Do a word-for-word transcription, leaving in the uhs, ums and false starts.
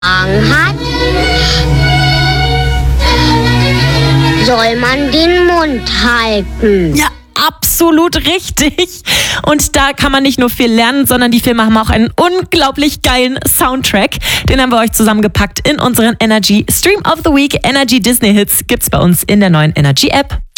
hat, soll man den Mund halten. Ja, absolut richtig. Und da kann man nicht nur viel lernen, sondern die Filme haben auch einen unglaublich geilen Soundtrack. Den haben wir euch zusammengepackt in unseren Energy Stream of the Week. Energy Disney Hits gibt's bei uns in der neuen Energy App.